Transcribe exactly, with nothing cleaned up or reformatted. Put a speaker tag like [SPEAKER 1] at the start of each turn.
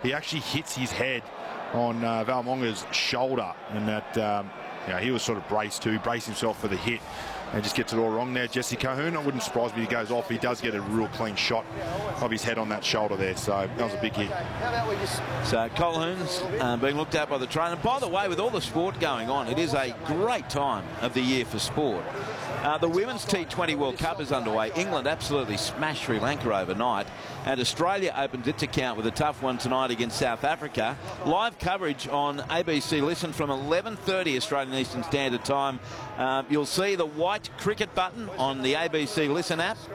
[SPEAKER 1] he actually hits his head on uh, Valmonga's shoulder, and that um, you know, he was sort of braced too. He braced himself for the hit and just gets it all wrong there. Jesse Colquhoun, I wouldn't surprise me if he goes off. He does get a real clean shot of his head on that shoulder there, so that was a big hit.
[SPEAKER 2] So Colquhoun's uh, being looked at by the trainer. By the way, with all the sport going on, it is a great time of the year for sport. Uh, the Women's T twenty World Cup is underway. England absolutely smashed Sri Lanka overnight, and Australia opens its account with a tough one tonight against South Africa. Live coverage on A B C Listen from eleven thirty Australian Eastern Standard Time. Uh, you'll see the white cricket button on the A B C Listen app.